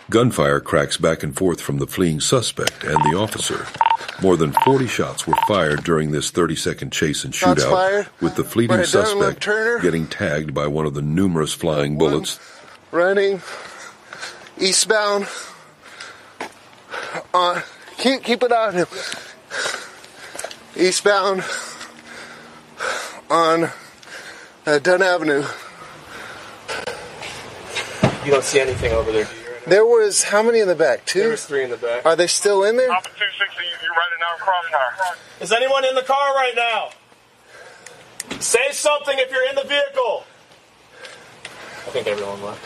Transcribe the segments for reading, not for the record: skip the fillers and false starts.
Gunfire cracks back and forth from the fleeing suspect and the officer. More than 40 shots were fired during this 30-second chase and shootout, with the fleeting suspect getting tagged by one of the numerous flying bullets. Running eastbound. Keep it on him. Eastbound on Dunn Avenue. You don't see anything over there, do you? Right now? There was, how many in the back? 2? There was 3 in the back. Are they still in there? Alpha 260, you're riding out crossfire. Is anyone in the car right now? Say something if you're in the vehicle. I think everyone left.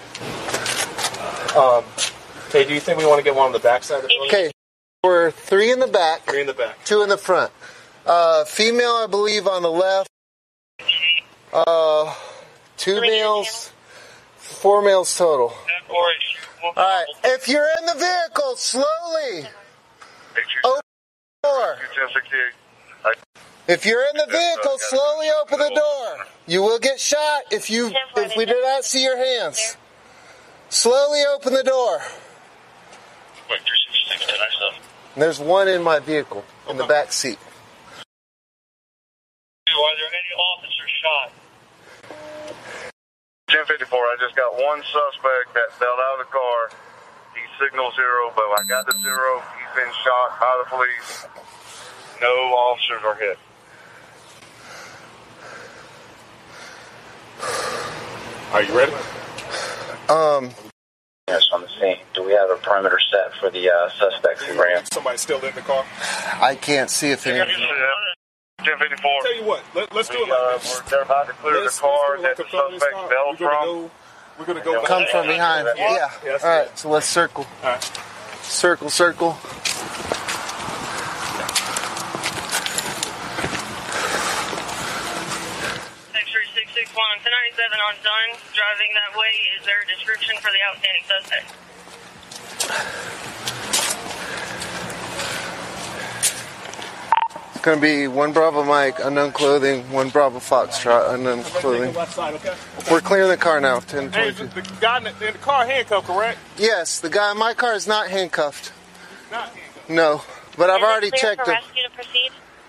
Hey, do you think we want to get one on the back side of the building? Okay, we're 3 in the back. 3 in the back. 2 in the front. Female, I believe, on the left. 2 males. 4 males total. Alright, if you're in the vehicle, slowly open the door. If you're in the vehicle, slowly open the door. You will get shot if we do not see your hands. Slowly open the door. There's one in my vehicle, in the back seat. Are there any officers shot? 1054, I just got one suspect that bailed out of the car. He signaled 0, but I got the 0. He's been shot by the police. No officers are hit. Are you ready? Yes, on the scene. Do we have a perimeter set for the suspects who ran? Somebody still in the car? I can't see if any. 1054. Tell you what, let's do it like this. They're about to clear the car that the suspect bailed from. We're going to go Come from behind. Yeah. All right, so let's circle. All right. Circle. 63661 1097 on Dunn. Driving that way. Is there a description for the outstanding suspect? It's going to be 1 Bravo Mike, unknown clothing, 1 Bravo Foxtrot, unknown clothing. Left side, okay? We're clearing the car now, Hey, 1022. the guy in the car handcuffed, correct? Yes, the guy in my car is not handcuffed. Not handcuffed. No, but I've already Is it clear checked for him. rescue to proceed?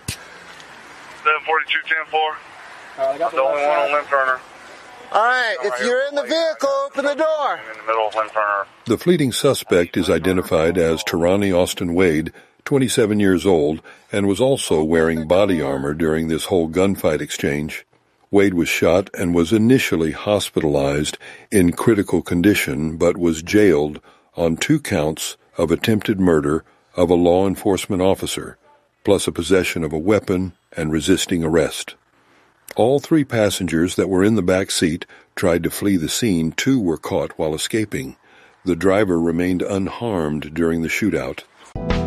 742 10-4. I got The only one on Lim Turner. All right, if you're in the vehicle, open the door. I'm in the middle of Lim Turner. The fleeting suspect is identified as Tarani Austin Wade, 27 years old, and was also wearing body armor during this whole gunfight exchange. Wade was shot and was initially hospitalized in critical condition, but was jailed on 2 counts of attempted murder of a law enforcement officer, plus a possession of a weapon and resisting arrest. All 3 passengers that were in the back seat tried to flee the scene. 2 were caught while escaping. The driver remained unharmed during the shootout.